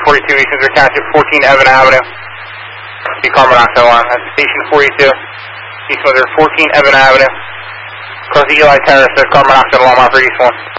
42, East Windsor Township, 14 Evan Avenue. See carbon monoxide alarm. That's station 42, East Windsor, 14 Evan Avenue. Close the Eli Terrace, carbon monoxide alarm operator East 1.